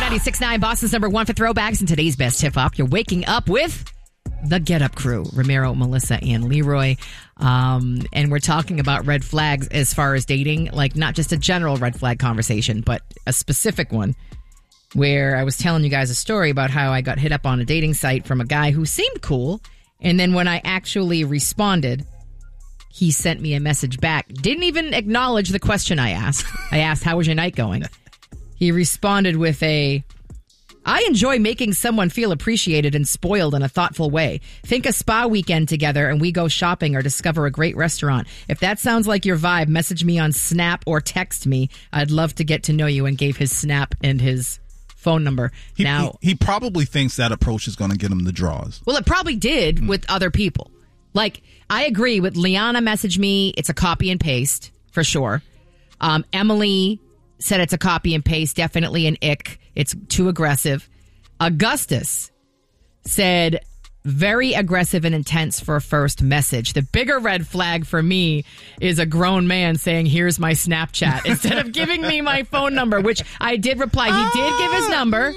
96.9, Boston's number one for throwbacks, and today's best tip-off. You're waking up with the Get Up Crew, Ramiro, Melissa, and Leroy. And we're talking about red flags as far as dating, like not just a general red flag conversation, but a specific one where I was telling you guys a story about how I got hit up on a dating site from a guy who seemed cool. And then when I actually responded, he sent me a message back. Didn't even acknowledge the question I asked. I asked, how was your night going? He responded with I enjoy making someone feel appreciated and spoiled in a thoughtful way. Think a spa weekend together and we go shopping or discover a great restaurant. If that sounds like your vibe, message me on Snap or text me. I'd love to get to know you, and gave his Snap and his phone number. He probably thinks that approach is going to get him the draws. Well, it probably did with other people. Like, I agree with Liana messaged me. It's a copy and paste for sure. Emily said it's a copy and paste, definitely an ick. It's too aggressive. Augustus said very aggressive and intense for a first message. The bigger red flag for me is a grown man saying, here's my Snapchat, instead of giving me my phone number, which I did reply. He did give his number.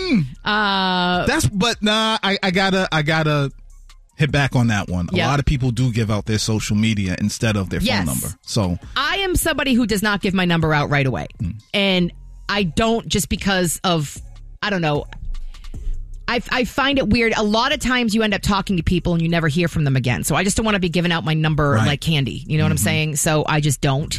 I gotta hit back on that one. Yeah. A lot of people do give out their social media instead of their phone number. So I am somebody who does not give my number out right away. And I don't just because of, I don't know. I find it weird. A lot of times you end up talking to people and you never hear from them again. So I just don't want to be giving out my number like candy. You know what I'm saying? So I just don't.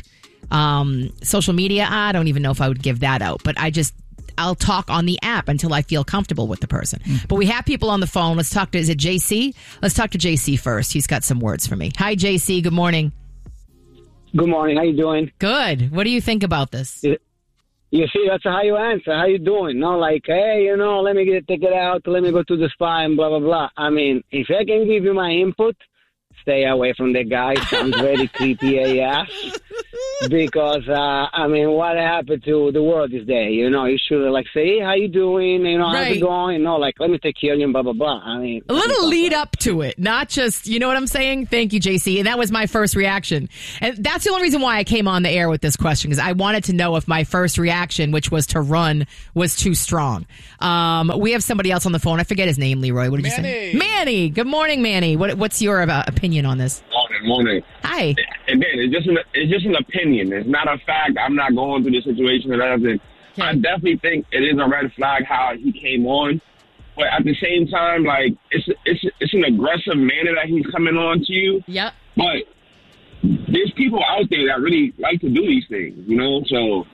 Social media, I don't even know if I would give that out. But I'll talk on the app until I feel comfortable with the person. But we have people on the phone. Let's talk to, is it JC? Let's talk to JC first. He's got some words for me. Hi, JC. Good morning. Good morning. How you doing? Good. What do you think about this? You see, that's how you answer. How you doing? No, like, hey, let me take it out. Let me go to the spa and blah, blah, blah. I mean, if I can give you my input, stay away from the guy. Sounds very creepy AF. Because, what happened to the world this day? You should say, hey, how you doing? How's it going? Let me take care of you and blah, blah, blah. I mean, a little lead up to it, not just, you know what I'm saying? Thank you, JC. And that was my first reaction. And that's the only reason why I came on the air with this question, because I wanted to know if my first reaction, which was to run, was too strong. We have somebody else on the phone. I forget his name, Leroy. What did you say? Manny. Good morning, Manny. What's your opinion on this? Morning. Hi. Again, it's just an opinion. It's not a fact. I'm not going through this situation or anything. Okay. I definitely think it is a red flag how he came on, but at the same time, it's an aggressive manner that he's coming on to you. Yep. But there's people out there that really like to do these things, So,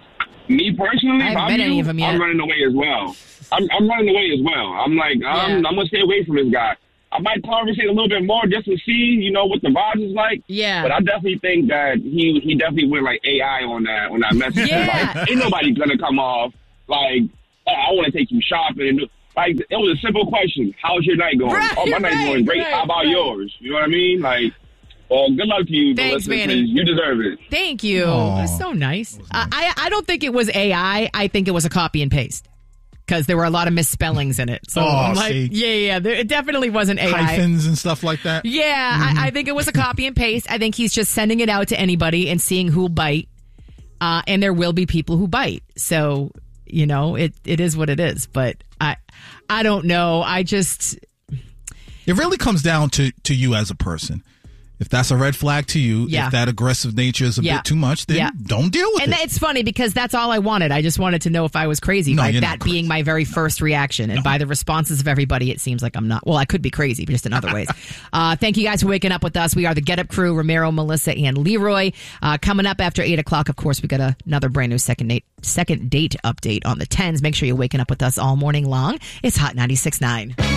me personally, I haven't met any of them yet. I'm running away as well. I'm running away as well. I'm gonna stay away from this guy. I might conversate a little bit more just to see, what the vibes is like. Yeah. But I definitely think that he definitely went AI on that message. Yeah. Ain't nobody gonna come off I want to take you shopping. It was a simple question. How's your night going? Right, my night's going great. How about yours? You know what I mean? Well, good luck to you. Thanks, Manny. You deserve it. Thank you. That's so nice. I don't think it was AI. I think it was a copy and paste. Because there were a lot of misspellings in it. So I'm like, it definitely wasn't AI. Hyphens and stuff like that. Yeah, I think it was a copy and paste. I think he's just sending it out to anybody and seeing who'll bite. And there will be people who bite. So, it is what it is. But I don't know. It really comes down to you as a person. If that's a red flag to you, if that aggressive nature is a bit too much, then don't deal with it. And it's funny because that's all I wanted. I just wanted to know if I was crazy by that being my very first reaction. And by the responses of everybody, it seems like I'm not. Well, I could be crazy, but just in other ways. Thank you guys for waking up with us. We are the Get Up Crew, Ramiro, Melissa, and Leroy. Coming up after 8 o'clock, of course, we got another brand new second date update on the 10s. Make sure you're waking up with us all morning long. It's Hot 96.9.